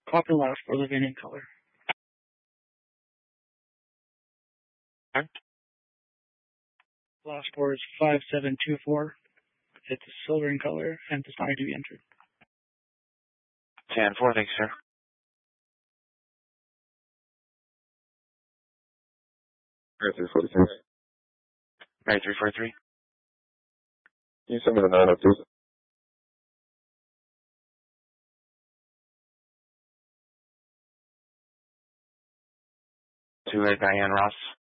Copy last for the VIN color. Last four is 5724. It's silver in color and does not need to be entered. 10-4, thanks, sir. 346. Right, 343. Can you send me the 902? 28 Diane Ross.